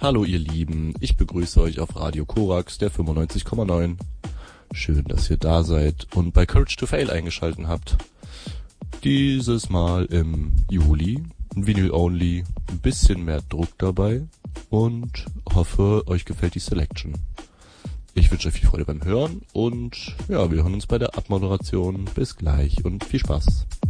Hallo ihr Lieben, ich begrüße euch auf Radio Korax, der 95,9. Schön, dass ihr da seid und bei Courage to Fail eingeschaltet habt. Dieses Mal im Juli, Vinyl Only, ein bisschen mehr Druck dabei und hoffe, euch gefällt die Selection. Ich wünsche euch viel Freude beim Hören und ja, wir hören uns bei der Abmoderation. Bis gleich und viel Spaß.